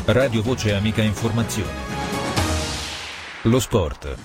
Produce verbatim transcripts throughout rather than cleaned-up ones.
Radio Voce Amica Informazioni. Lo sport.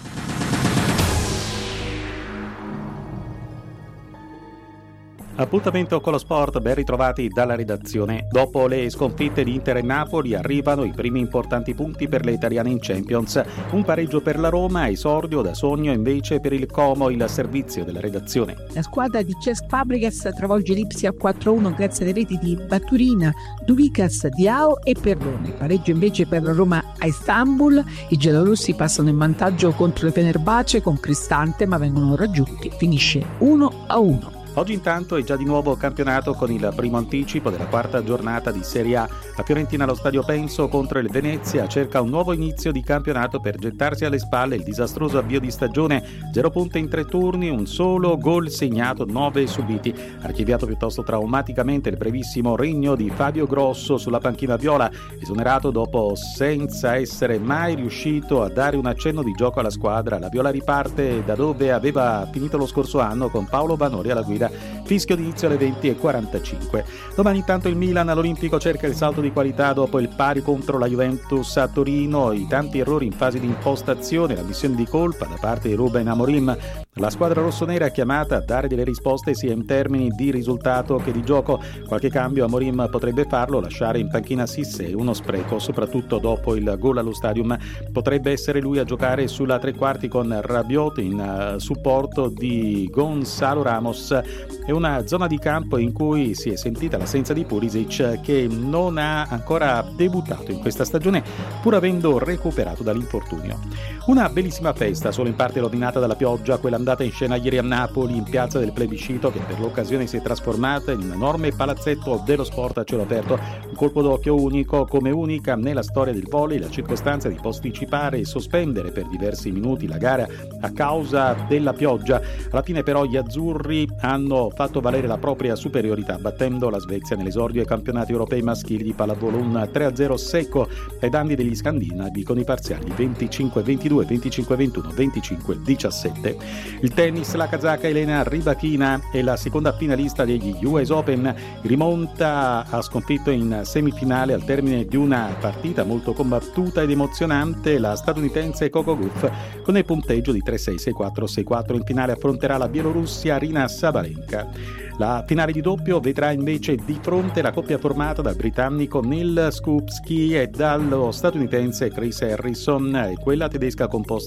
Appuntamento con lo sport, ben ritrovati dalla redazione. Dopo le sconfitte di Inter e Napoli arrivano i primi importanti punti per le italiane in Champions. Un pareggio per la Roma, esordio da sogno invece per il Como, il servizio della redazione. La squadra di Cesc Fabregas travolge l'Ipsia quattro a uno grazie alle reti di Baturina, Duvicas, Diao e Perrone. Pareggio invece per la Roma a Istanbul. I giallorossi passano in vantaggio contro il Fenerbahce con Cristante, ma vengono raggiunti. Finisce uno a uno. Oggi intanto è già di nuovo campionato con il primo anticipo della quarta giornata di Serie A. La Fiorentina allo Stadio Penso contro il Venezia cerca un nuovo inizio di campionato per gettarsi alle spalle il disastroso avvio di stagione. Zero punti in tre turni, un solo gol segnato, nove subiti. Archiviato piuttosto traumaticamente il brevissimo regno di Fabio Grosso sulla panchina viola, esonerato dopo senza essere mai riuscito a dare un accenno di gioco alla squadra. La viola riparte da dove aveva finito lo scorso anno con Paolo Vanori alla guida. Fischio di inizio alle venti e quarantacinque. Domani intanto il Milan all'Olimpico cerca il salto di qualità dopo il pari contro la Juventus a Torino, i tanti errori in fase di impostazione, la missione di colpa da parte di Ruben Amorim. La squadra rossonera è chiamata a dare delle risposte sia in termini di risultato che di gioco. Qualche cambio Amorim potrebbe farlo, lasciare in panchina Sisse, uno spreco soprattutto dopo il gol allo Stadium. Potrebbe essere lui a giocare sulla tre quarti con Rabiot in uh, supporto di Gonzalo Ramos. È una zona di campo in cui si è sentita l'assenza di Pulisic, che non ha ancora debuttato in questa stagione pur avendo recuperato dall'infortunio. Una bellissima festa, solo in parte rovinata dalla pioggia, quella andata in scena ieri a Napoli in piazza del Plebiscito, che per l'occasione si è trasformata in un enorme palazzetto dello sport a cielo aperto, un colpo d'occhio unico, come unica nella storia del volley la circostanza di posticipare e sospendere per diversi minuti la gara a causa della pioggia. Alla fine però gli azzurri hanno fatto valere la propria superiorità battendo la Svezia nell'esordio ai campionati europei maschili di pallavolo, un tre a zero secco ai danni degli scandinavi con i parziali venticinque ventidue, venticinque ventuno, venticinque diciassette. Il tennis, la kazaka Elena Rybakina è la seconda finalista degli U S Open, rimonta, ha sconfitto in semifinale al termine di una partita molto combattuta ed emozionante la statunitense Coco Gauff con il punteggio di tre sei, sei quattro, sei quattro. In finale affronterà la Bielorussia Arina Sabalenka. La finale di doppio vedrà invece di fronte la coppia formata dal britannico Neil Skupski e dallo statunitense Chris Harrison e quella tedesca composta